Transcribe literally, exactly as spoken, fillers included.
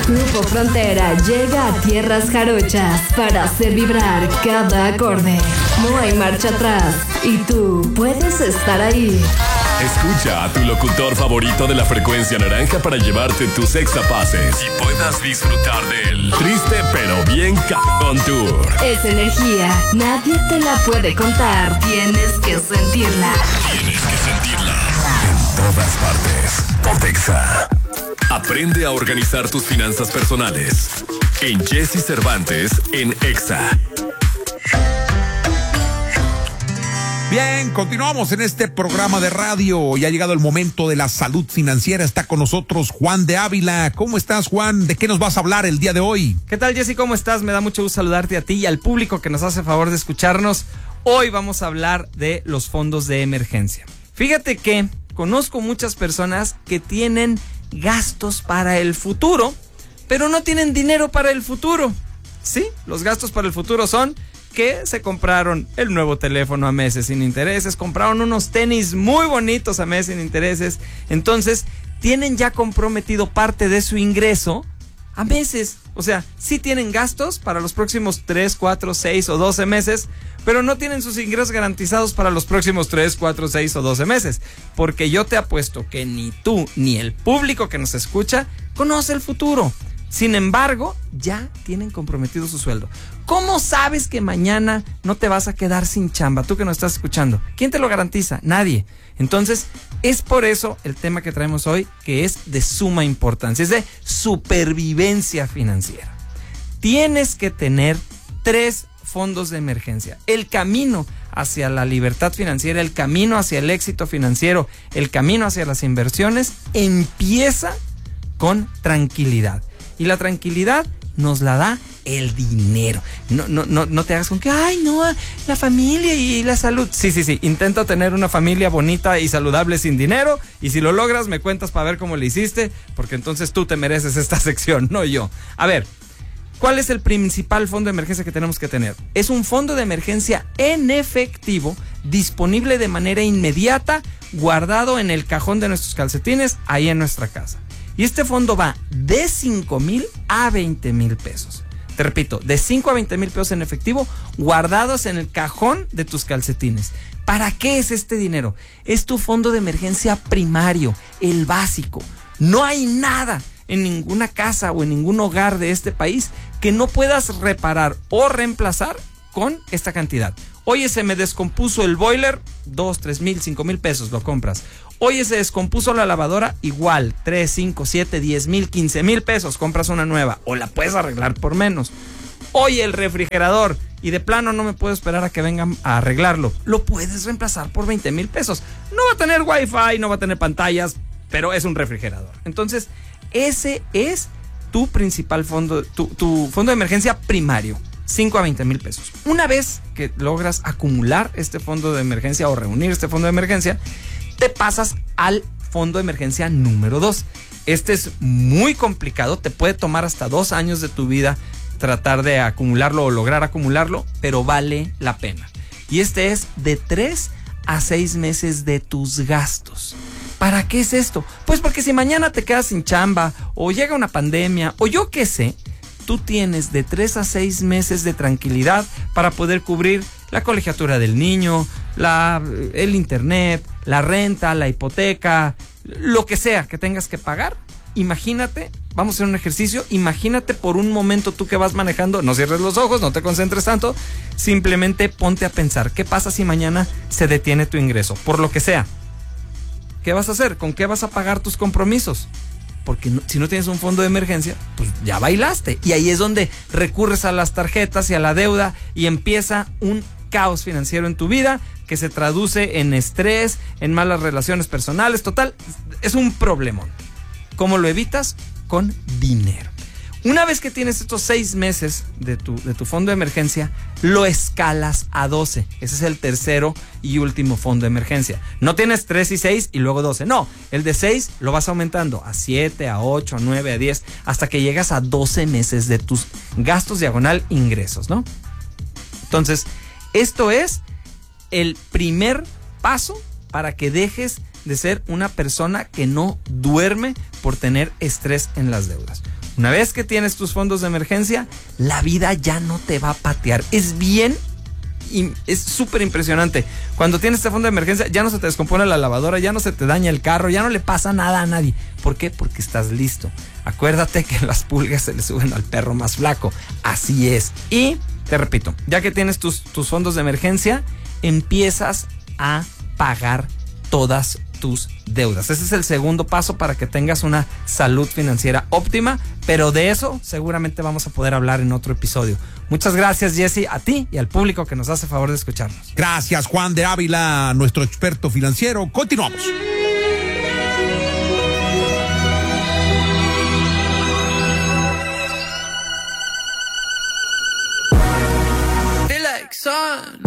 Grupo Frontera llega a tierras jarochas para hacer vibrar cada acorde. No hay marcha atrás y tú puedes estar ahí. Escucha a tu locutor favorito de la frecuencia naranja para llevarte tus exapases y puedas disfrutar del Triste pero bien cabrón tour. Es energía, nadie te la puede contar. Tienes que sentirla. Tienes que sentirla en todas partes. Pontexa. Aprende a organizar tus finanzas personales en Jesse Cervantes en Exa. Bien, continuamos en este programa de radio y ha llegado el momento de la salud financiera. Está con nosotros Juan de Ávila. ¿Cómo estás, Juan? ¿De qué nos vas a hablar el día de hoy? ¿Qué tal, Jesse? ¿Cómo estás? Me da mucho gusto saludarte a ti y al público que nos hace favor de escucharnos. Hoy vamos a hablar de los fondos de emergencia. Fíjate que conozco muchas personas que tienen gastos para el futuro, pero no tienen dinero para el futuro. Sí, los gastos para el futuro son que se compraron el nuevo teléfono a meses sin intereses, compraron unos tenis muy bonitos a meses sin intereses, entonces tienen ya comprometido parte de su ingreso a meses. O sea, sí tienen gastos para los próximos tres, cuatro, seis o doce meses, pero no tienen sus ingresos garantizados para los próximos tres, cuatro, seis o doce meses. Porque yo te apuesto que ni tú ni el público que nos escucha conoce el futuro. Sin embargo, ya tienen comprometido su sueldo. ¿Cómo sabes que mañana no te vas a quedar sin chamba? Tú que nos estás escuchando. ¿Quién te lo garantiza? Nadie. Entonces, es por eso el tema que traemos hoy, que es de suma importancia. Es de supervivencia financiera. Tienes que tener tres fondos de emergencia. El camino hacia la libertad financiera, el camino hacia el éxito financiero, el camino hacia las inversiones, empieza con tranquilidad. Y la tranquilidad nos la da el dinero. No, no, no, no te hagas con que, ay, no, la familia y la salud. Sí, sí, sí. Intenta tener una familia bonita y saludable sin dinero. Y si lo logras, me cuentas para ver cómo le hiciste. Porque entonces tú te mereces esta sección, no yo. A ver, ¿cuál es el principal fondo de emergencia que tenemos que tener? Es un fondo de emergencia en efectivo, disponible de manera inmediata, guardado en el cajón de nuestros calcetines, ahí en nuestra casa. Y este fondo va de cinco mil a veinte mil pesos. Te repito, de cinco a veinte mil pesos en efectivo, guardados en el cajón de tus calcetines. ¿Para qué es este dinero? Es tu fondo de emergencia primario, el básico. No hay nada en ninguna casa o en ningún hogar de este país que no puedas reparar o reemplazar con esta cantidad. Oye, se me descompuso el boiler, dos, tres mil, cinco mil pesos, lo compras. Oye, se descompuso la lavadora, igual, tres, cinco, siete, diez mil, quince mil pesos, compras una nueva o la puedes arreglar por menos. Oye, el refrigerador, y de plano no me puedo esperar a que vengan a arreglarlo, lo puedes reemplazar por veinte mil pesos. No va a tener wifi, no va a tener pantallas, pero es un refrigerador. Entonces, ese es tu principal fondo, tu, tu fondo de emergencia primario. cinco a veinte mil pesos. Una vez que logras acumular este fondo de emergencia o reunir este fondo de emergencia, te pasas al fondo de emergencia número dos. Este es muy complicado, te puede tomar hasta dos años de tu vida tratar de acumularlo o lograr acumularlo, pero vale la pena. Y este es de tres a seis meses de tus gastos. ¿Para qué es esto? Pues porque si mañana te quedas sin chamba o llega una pandemia o yo qué sé, tú tienes de tres a seis meses de tranquilidad para poder cubrir la colegiatura del niño, la, el internet, la renta, la hipoteca, lo que sea que tengas que pagar. Imagínate, vamos a hacer un ejercicio, imagínate por un momento tú que vas manejando, no cierres los ojos, no te concentres tanto, simplemente ponte a pensar, ¿qué pasa si mañana se detiene tu ingreso? Por lo que sea. ¿Qué vas a hacer? ¿Con qué vas a pagar tus compromisos? Porque no, si no tienes un fondo de emergencia, pues ya bailaste. Y ahí es donde recurres a las tarjetas y a la deuda y empieza un caos financiero en tu vida que se traduce en estrés, en malas relaciones personales. Total, es un problemón. ¿Cómo lo evitas? Con dinero. Una vez que tienes estos seis meses de tu, de tu fondo de emergencia, lo escalas a doce. Ese es el tercero y último fondo de emergencia. No tienes tres y seis y luego doce. No, el de seis lo vas aumentando a siete, a ocho, a nueve, a diez, hasta que llegas a doce meses de tus gastos diagonal ingresos, ¿no? Entonces, esto es el primer paso para que dejes de ser una persona que no duerme por tener estrés en las deudas. Una vez que tienes tus fondos de emergencia, la vida ya no te va a patear. Es bien, es súper impresionante. Cuando tienes este fondo de emergencia, ya no se te descompone la lavadora, ya no se te daña el carro, ya no le pasa nada a nadie. ¿Por qué? Porque estás listo. Acuérdate que las pulgas se le suben al perro más flaco. Así es. Y te repito, ya que tienes tus, tus fondos de emergencia, empiezas a pagar todas tus deudas. Ese es el segundo paso para que tengas una salud financiera óptima, pero de eso seguramente vamos a poder hablar en otro episodio. Muchas gracias, Jesse, a ti y al público que nos hace favor de escucharnos. Gracias, Juan de Ávila, nuestro experto financiero. Continuamos. Feel like sun.